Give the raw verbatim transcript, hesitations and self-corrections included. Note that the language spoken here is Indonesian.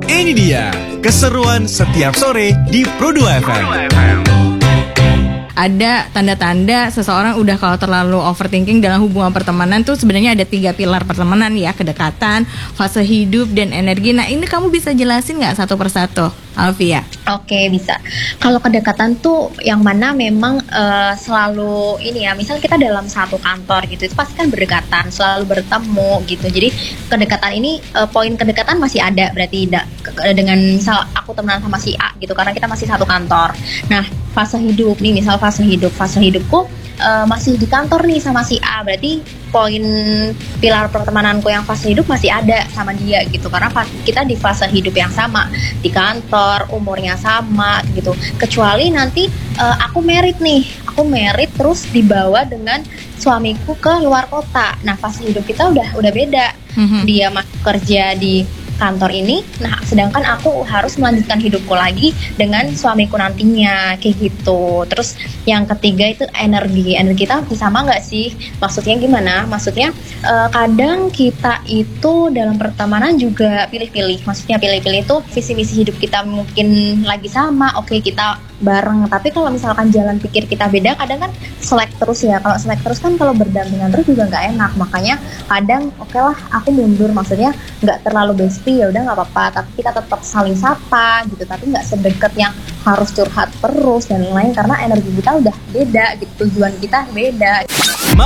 Ini dia keseruan setiap sore di Pro dua F M. Ada tanda-tanda seseorang udah kalau terlalu overthinking dalam hubungan pertemanan tuh sebenarnya ada tiga pilar pertemanan ya, kedekatan, fase hidup, dan energi. Nah ini kamu bisa jelasin nggak satu persatu, Alfia? Oke, bisa. Kalau kedekatan tuh yang mana memang uh, selalu ini ya, misal kita dalam satu kantor gitu, itu pasti kan berdekatan, selalu bertemu gitu. Jadi kedekatan ini uh, poin kedekatan masih ada, berarti da- dengan misal aku temenan sama si A gitu, karena kita masih satu kantor. Nah fase hidup nih, misal fase hidup, fase hidupku uh, masih di kantor nih sama si A, berarti poin pilar pertemananku yang fase hidup masih ada sama dia gitu, karena kita di fase hidup yang sama di kantor, umurnya sama gitu. Kecuali nanti uh, aku merit nih, aku merit terus dibawa dengan suamiku ke luar kota. Nah fase hidup kita udah udah beda. Mm-hmm. Dia masih kerja di kantor ini, nah sedangkan aku harus melanjutkan hidupku lagi dengan suamiku nantinya, kayak gitu. Terus yang ketiga itu energi, energi kita sama nggak sih? Maksudnya gimana? Maksudnya uh, kadang kita itu dalam pertemanan juga pilih-pilih. Maksudnya pilih-pilih itu visi misi hidup kita mungkin lagi sama, oke okay, kita bareng. Tapi kalau misalkan jalan pikir kita beda, kadang kan selek terus ya. Kalau selek terus kan kalau berdampingan terus juga nggak enak. Makanya kadang oke okay lah aku mundur, maksudnya nggak terlalu bestie, ya udah nggak apa-apa. Tapi kita tetap saling sapa gitu. Tapi nggak sedekat yang harus curhat terus dan lain-lain, karena energi kita udah beda gitu, tujuan kita beda.